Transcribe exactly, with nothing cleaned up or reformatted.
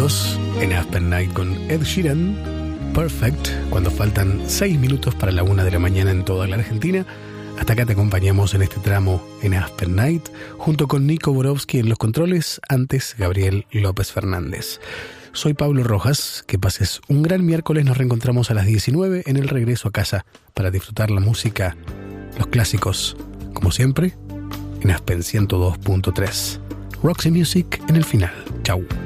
clásicos en Aspen Night con Ed Sheeran, Perfect, cuando faltan seis minutos para la una de la mañana en toda la Argentina. Hasta acá te acompañamos en este tramo en Aspen Night, junto con Nico Borowski en los controles, antes Gabriel López Fernández. Soy Pablo Rojas, que pases un gran miércoles, nos reencontramos a las diecinueve en el regreso a casa para disfrutar la música, los clásicos, como siempre, en Aspen ciento dos punto tres. Roxy Music en el final. Chau.